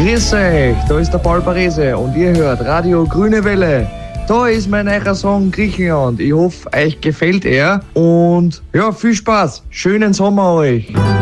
Grüß euch, da ist der Paul Parese und ihr hört Radio Grüne Welle. Da ist mein neuer Song Griechenland. Ich hoffe, euch gefällt er und ja, viel Spaß. Schönen Sommer euch.